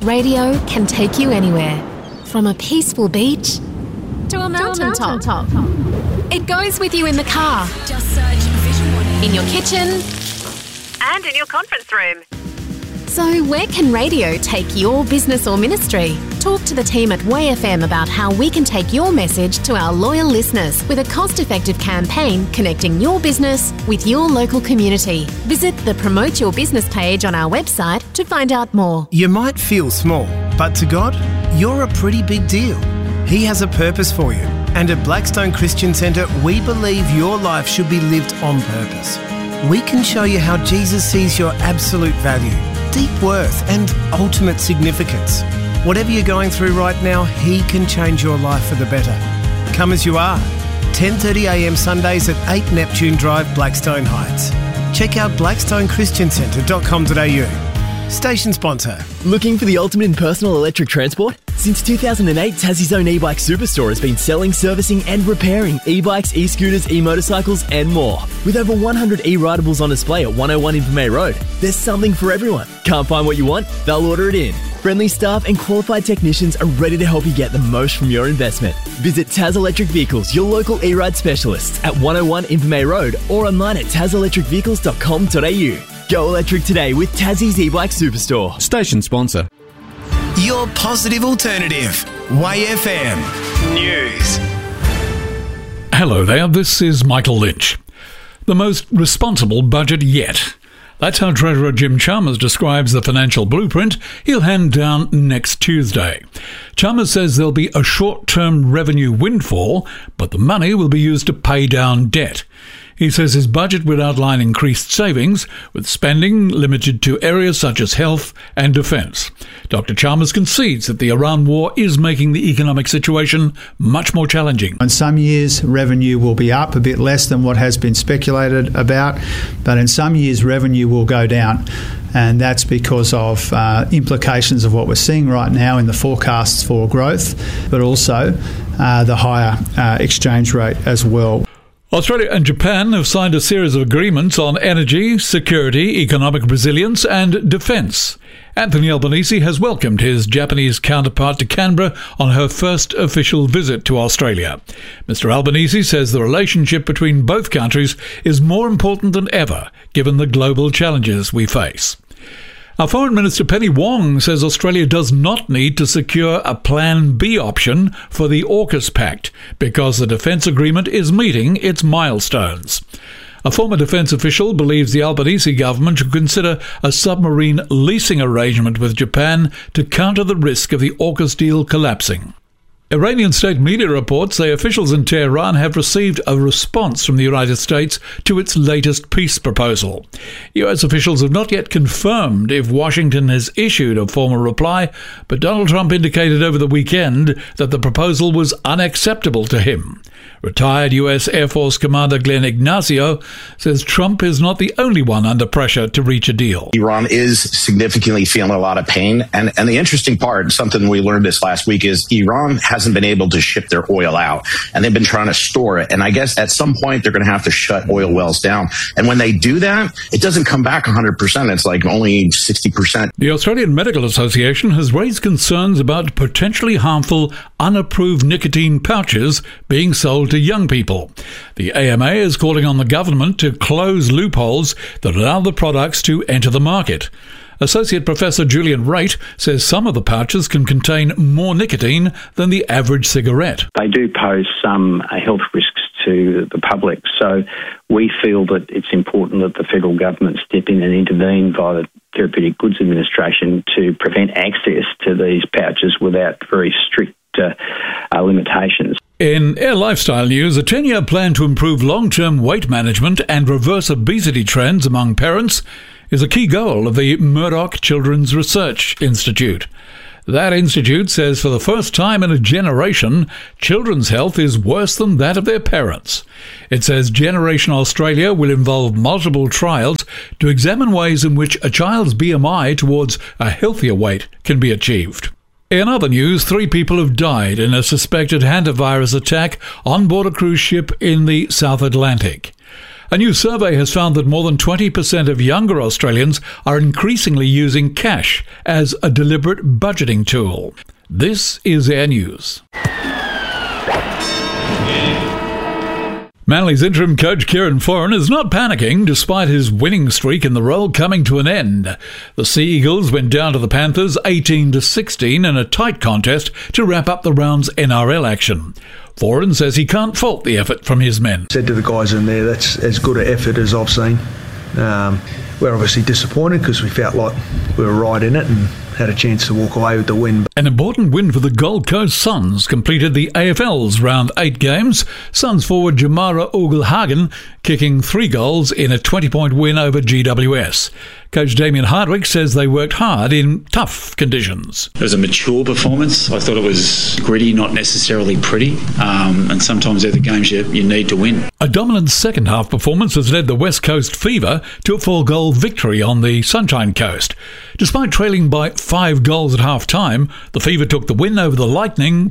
Radio can take you anywhere. From a peaceful beach to a mountaintop. It goes with you in the car. Just search Vision One. In your kitchen. And in your conference room. So where can radio take your business or ministry? Talk to the team at Way FM about how we can take your message to our loyal listeners with a cost-effective campaign connecting your business with your local community. Visit the Promote Your Business page on our website to find out more. You might feel small, but to God, you're a pretty big deal. He has a purpose for you. And at Blackstone Christian Centre, we believe your life should be lived on purpose. We can show you how Jesus sees your absolute value, deep worth and ultimate significance. Whatever you're going through right now, He can change your life for the better. Come as you are. 10:30am Sundays at 8 Neptune Drive, Blackstone Heights. Check out blackstonechristiancentre.com.au. Station sponsor. Looking for the ultimate in personal electric transport? Since 2008, Tassie's own e-bike superstore has been selling, servicing and repairing e-bikes, e-scooters, e-motorcycles and more. With over 100 e-ridables on display at 101 Invermay Road, there's something for everyone. Can't find what you want? They'll order it in. Friendly staff and qualified technicians are ready to help you get the most from your investment. Visit Taz Electric Vehicles, your local e-ride specialists at 101 Invermay Road or online at tazelectricvehicles.com.au. Go electric today with Tassie's e-bike superstore. Station sponsor. Your positive alternative. Way FM News. Hello there, this is Michael Lynch. The most responsible budget yet. That's how Treasurer Jim Chalmers describes the financial blueprint he'll hand down next Tuesday. Chalmers says there'll be a short-term revenue windfall, but the money will be used to pay down debt. He says his budget would outline increased savings, with spending limited to areas such as health and defence. Dr. Chalmers concedes that the Iran war is making the economic situation much more challenging. In some years, revenue will be up a bit less than what has been speculated about, but in some years, revenue will go down. And that's because of implications of what we're seeing right now in the forecasts for growth, but also the higher exchange rate as well. Australia and Japan have signed a series of agreements on energy, security, economic resilience and defence. Anthony Albanese has welcomed his Japanese counterpart to Canberra on her first official visit to Australia. Mr. Albanese says the relationship between both countries is more important than ever, given the global challenges we face. Our Foreign Minister Penny Wong says Australia does not need to secure a Plan B option for the AUKUS Pact because the defence agreement is meeting its milestones. A former defence official believes the Albanese government should consider a submarine leasing arrangement with Japan to counter the risk of the AUKUS deal collapsing. Iranian state media reports say officials in Tehran have received a response from the United States to its latest peace proposal. US officials have not yet confirmed if Washington has issued a formal reply, but Donald Trump indicated over the weekend that the proposal was unacceptable to him. Retired US Air Force Commander Glenn Ignacio says Trump is not the only one under pressure to reach a deal. Iran is significantly feeling a lot of pain. And the interesting part, something we learned this last week, is Iran hasn't been able to ship their oil out. And they've been trying to store it. And I guess at some point they're going to have to shut oil wells down. And when they do that, it doesn't come back 100%. It's like only 60%. The Australian Medical Association has raised concerns about potentially harmful, unapproved nicotine pouches being sold to young people. The AMA is calling on the government to close loopholes that allow the products to enter the market. Associate Professor Julian Raitt says some of the pouches can contain more nicotine than the average cigarette. They do pose some health risks to the public, so we feel that it's important that the federal government step in and intervene via the Therapeutic Goods Administration to prevent access to these pouches without very strict limitations. In Air Lifestyle news, a 10-year plan to improve long-term weight management and reverse obesity trends among parents is a key goal of the Murdoch Children's Research Institute. That institute says for the first time in a generation, children's health is worse than that of their parents. It says Generation Australia will involve multiple trials to examine ways in which a child's BMI towards a healthier weight can be achieved. In other news, 3 people have died in a suspected hantavirus attack on board a cruise ship in the South Atlantic. A new survey has found that more than 20% of younger Australians are increasingly using cash as a deliberate budgeting tool. This is Air News. Manly's interim coach Kieran Foran is not panicking despite his winning streak in the role coming to an end. The Sea Eagles went down to the Panthers 18-16 in a tight contest to wrap up the round's NRL action. Foran says he can't fault the effort from his men. Said to the guys in there, that's as good an effort as I've seen. We're obviously disappointed because we felt like we were right in it and had a chance to walk away with the win. An important win for the Gold Coast Suns completed the AFL's round 8 games. Suns forward Jamara Ugle-Hagen kicking 3 goals in a 20-point win over GWS. Coach Damien Hardwick says they worked hard in tough conditions. It was a mature performance. I thought it was gritty, not necessarily pretty, and sometimes they're the games you need to win. A dominant second-half performance has led the West Coast Fever to a 4-goal victory on the Sunshine Coast. Despite trailing by 5 goals at half-time, the Fever took the win over the Lightning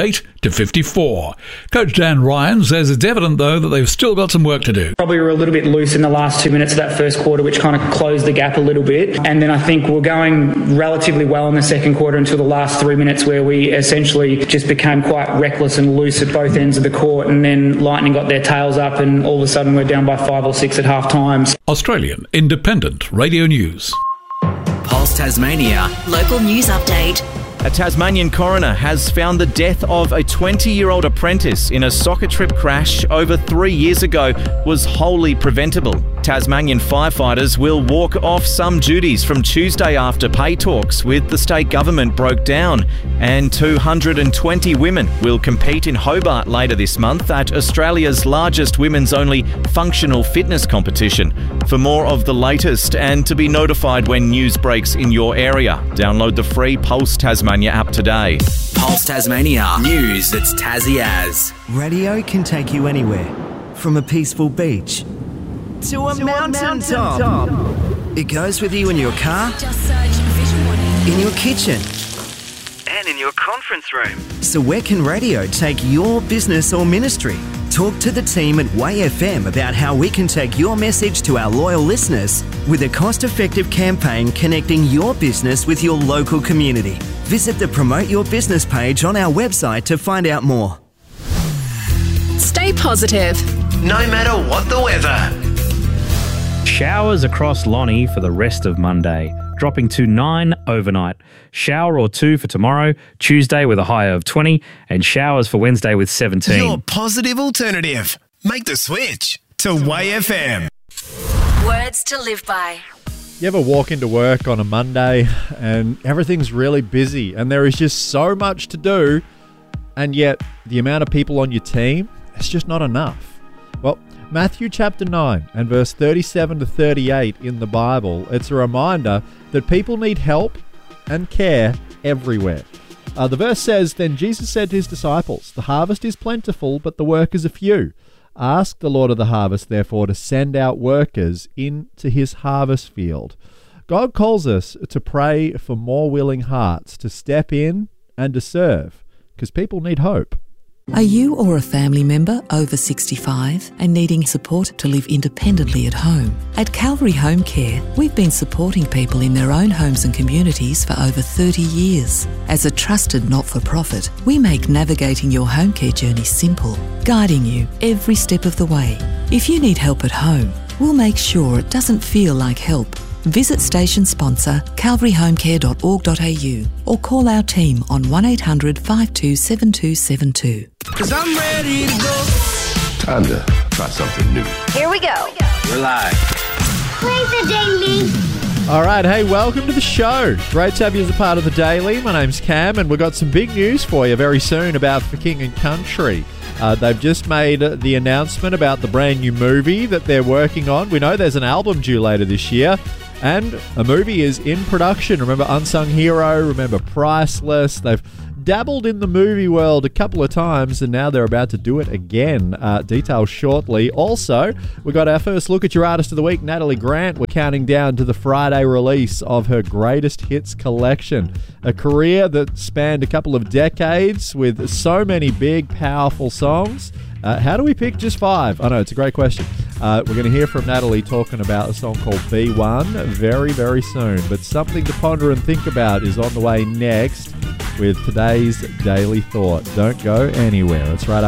58-54. Coach Dan Ryan says it's evident, though, that they've still got some work to do. Probably were a little bit loose in the last 2 minutes of that first quarter, which kind of closed the gap a little bit. And then I think we're going relatively well in the second quarter until the last 3 minutes where we essentially just became quite reckless and loose at both ends of the court. And then Lightning got their tails up and all of a sudden we're down by 5 or 6 at half time. Australian Independent Radio News. Pulse Tasmania. Local news update. A Tasmanian coroner has found the death of a 20-year-old apprentice in a soccer trip crash over 3 years ago was wholly preventable. Tasmanian firefighters will walk off some duties from Tuesday after pay talks with the state government broke down, and 220 women will compete in Hobart later this month at Australia's largest women's-only functional fitness competition. For more of the latest and to be notified when news breaks in your area, download the free Pulse Tasmania app today. Pulse Tasmania. News that's Tassie as. Radio can take you anywhere. From a peaceful beach to a mountain top. It goes with you in your car, Just search Vision One. in your kitchen, and in your conference room. So where can radio take your business or ministry? Talk to the team at Way FM about how we can take your message to our loyal listeners with a cost-effective campaign connecting your business with your local community. Visit the Promote Your Business page on our website to find out more. Stay positive. No matter what the weather. Showers across Lonnie for the rest of Monday, dropping to 9 overnight. Shower or 2 for tomorrow, Tuesday with a high of 20, and showers for Wednesday with 17. Your positive alternative. Make the switch to Way FM. Words to live by. You ever walk into work on a Monday and everything's really busy and there is just so much to do, and yet the amount of people on your team, it's just not enough? Well, Matthew chapter 9 and verse 37 to 38 in the Bible, it's a reminder that people need help and care everywhere. The verse says, "Then Jesus said to his disciples, 'The harvest is plentiful, but the workers are few. Ask the Lord of the harvest, therefore, to send out workers into his harvest field.'" God calls us to pray for more willing hearts to step in and to serve, because people need hope. Are you or a family member over 65 and needing support to live independently at home? At Calvary Home Care, we've been supporting people in their own homes and communities for over 30 years. As a trusted not-for-profit, we make navigating your home care journey simple, guiding you every step of the way. If you need help at home, we'll make sure it doesn't feel like help. Visit station sponsor calvaryhomecare.org.au or call our team on 1800 527272. 'Cause I'm ready to go. Time to try something new. Here we go. We're live. Play the daily. All right, hey, welcome to the show. Great to have you as a part of the Daily. My name's Cam, and we've got some big news for you very soon about For King and Country. They've just made the announcement about the brand new movie that they're working on. We know there's an album due later this year, and a movie is in production. Remember Unsung Hero, remember Priceless. They've dabbled in the movie world a couple of times, and now they're about to do it again. Details shortly. Also, we got our first look at your Artist of the Week, Natalie Grant. We're counting down to the Friday release of her greatest hits collection. A career that spanned a couple of decades with so many big, powerful songs. How do we pick just 5? I know, it's a great question. We're going to hear from Natalie talking about a song called B1 very, very soon. But something to ponder and think about is on the way next with today's Daily Thought. Don't go anywhere. It's right